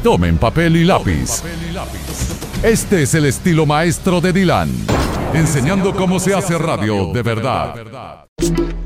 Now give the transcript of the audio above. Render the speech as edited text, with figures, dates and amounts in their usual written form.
Tomen papel y lápiz. Este es el estilo maestro de Dylan, enseñando cómo se hace radio de verdad.